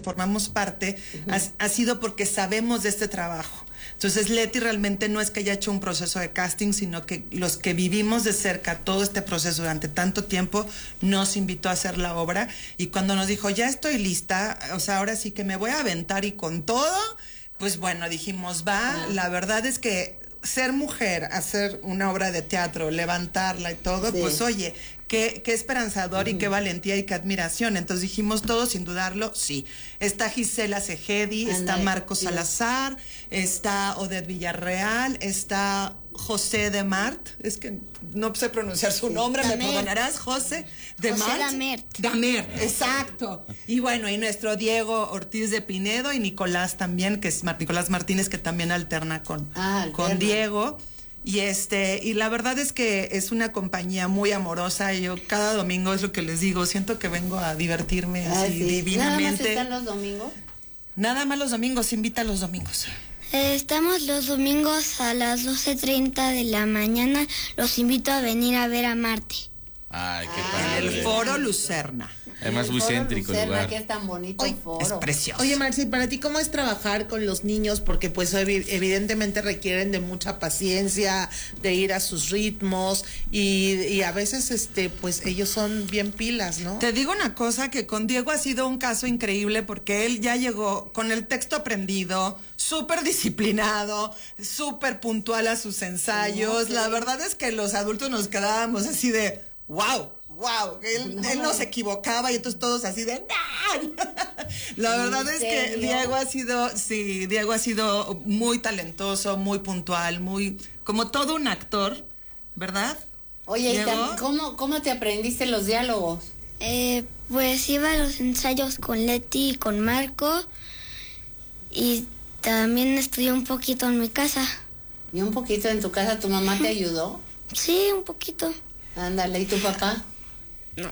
formamos parte, ha sido porque sabemos de este trabajo. Entonces Leti realmente no es que haya hecho un proceso de casting, sino que los que vivimos de cerca todo este proceso durante tanto tiempo nos invitó a hacer la obra, y cuando nos dijo ya estoy lista, o sea, ahora sí que me voy a aventar y con todo, pues bueno, dijimos va. La verdad es que ser mujer, hacer una obra de teatro, levantarla y todo, pues oye, qué esperanzador y qué valentía y qué admiración. Entonces dijimos todos sin dudarlo, sí. Está Gisela Segedi, está Marcos Salazar, está Odette Villarreal, está José de Mart, es que no sé pronunciar su nombre, me perdonarás, José de Mart. Damert, exacto. Y bueno, y nuestro Diego Ortiz de Pinedo y Nicolás también, que es Nicolás Martínez, que también alterna con Diego. Y la verdad es que es una compañía muy amorosa. Yo cada domingo es lo que les digo, siento que vengo a divertirme así divinamente. ¿Nada más están los domingos? Nada más los domingos, invita los domingos. Estamos los domingos a las 12:30 de la mañana. Los invito a venir a ver a Marte. Ay, qué padre. En el Foro Lucerna. Además muy céntrico el lugar. Que es tan bonito el foro. Es precioso. Oye, Marci, para ti, ¿cómo es trabajar con los niños? Porque pues evidentemente requieren de mucha paciencia, de ir a sus ritmos y a veces pues ellos son bien pilas, ¿no? Te digo una cosa, que con Diego ha sido un caso increíble porque él ya llegó con el texto aprendido, súper disciplinado, súper puntual a sus ensayos. La verdad es que los adultos nos quedábamos así de wow. Él no se equivocaba y entonces todos así de ¡nah! La verdad es que Diego ha sido muy talentoso, muy puntual, muy como todo un actor, ¿verdad? Oye, ¿cómo te aprendiste los diálogos? Pues iba a los ensayos con Leti y con Marco, y también estudié un poquito en mi casa. ¿Y un poquito en tu casa? ¿Tu mamá te ayudó? Sí, un poquito. Ándale, ¿y tu papá? No.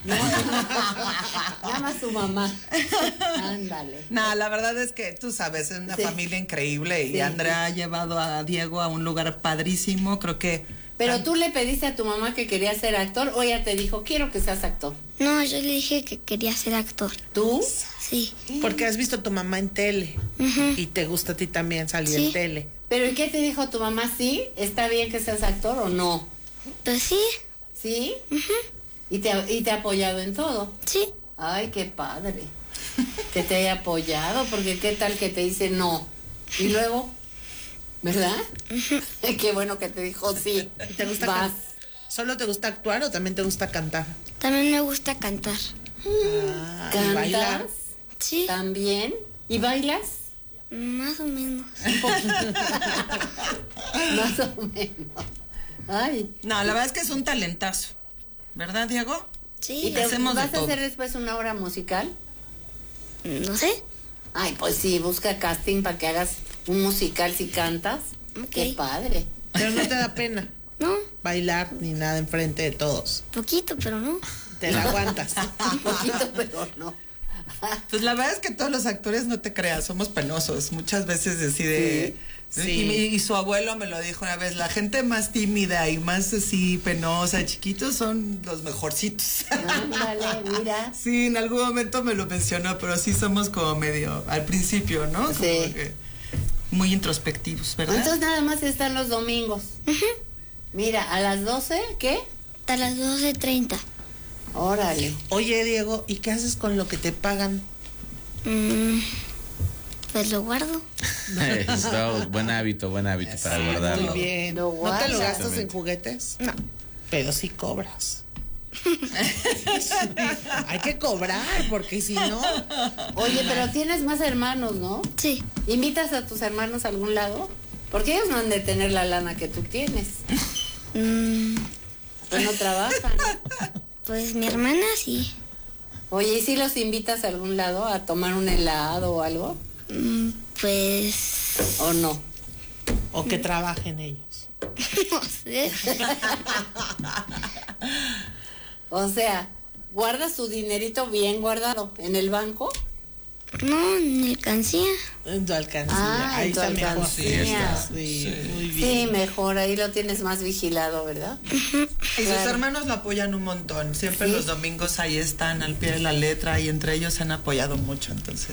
Nada más tu mamá. Ándale. No, la verdad es que tú sabes, es una familia increíble y Andrea ha llevado a Diego a un lugar padrísimo, creo que... ¿Pero tú le pediste a tu mamá que quería ser actor o ella te dijo, quiero que seas actor? No, yo le dije que quería ser actor. ¿Tú? Sí. Porque has visto a tu mamá en tele y te gusta a ti también salir en tele. ¿Pero y qué te dijo tu mamá? ¿Sí? ¿Está bien que seas actor o no? Pues sí. ¿Sí? ¿Y te ha apoyado en todo? Sí. Ay, qué padre que te haya apoyado, porque qué tal que te dice no. Y luego, ¿verdad? Qué bueno que te dijo sí. ¿Te gusta ¿Solo te gusta actuar o también te gusta cantar? También me gusta cantar. ¿Cantas? ¿Bailar? Sí. ¿También? ¿Y bailas? Más o menos. Un poquito. Más o menos. Ay. No, la verdad es que es un talentazo, ¿verdad, Diego? Sí. ¿Y te hacemos vas de a todo. hacer después una obra musical? No sé. Ay, pues sí, busca casting para que hagas un musical si cantas. Ok. Qué padre. Pero no te da pena No, bailar ni nada enfrente de todos. poquito, pero no. Te la aguantas. Un poquito, pero no. Pues la verdad es que todos los actores, no te creas, somos penosos. Muchas veces decide. Sí. Y su abuelo me lo dijo una vez, la gente más tímida y más así penosa, chiquitos, son los mejorcitos. Ándale, mira. Sí, en algún momento me lo mencionó, pero sí somos como medio, al principio, ¿no? Como Sí. que muy introspectivos, ¿verdad? Entonces nada más están los domingos. Mira, a las 12, ¿qué? Hasta las 12:30. Órale. Oye, Diego, ¿y qué haces con lo que te pagan? Pues lo guardo. Eso, buen hábito para guardarlo. Muy bien. Lo ¿No te lo guardas. gastas en juguetes? No. Pero sí cobras. Hay que cobrar, porque si no... Oye, pero tienes más hermanos, ¿no? Sí. ¿Invitas a tus hermanos a algún lado? Porque ellos no han de tener la lana que tú tienes. Pues no trabajan. Pues mi hermana sí. Oye, ¿y si los invitas a algún lado a tomar un helado o algo? Pues ¿O no? O que trabajen ellos. no sé. O sea, ¿guardas tu dinerito bien guardado en el banco? No, en alcancía. En tu alcancía. Ahí en tu está mejor. alcancía. Sí, muy Sí, bien. mejor, ahí lo tienes más vigilado, ¿verdad? Y sus hermanos lo apoyan un montón. Siempre Sí. los domingos ahí están al pie de la letra y entre ellos se han apoyado mucho. Entonces,